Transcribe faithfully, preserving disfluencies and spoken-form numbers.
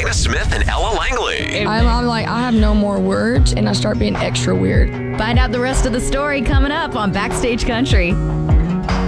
Jada Smith and Ella Langley. I'm, I'm like, I have no more words, and I start being extra weird. Find out the rest of the story coming up on Backstage Country.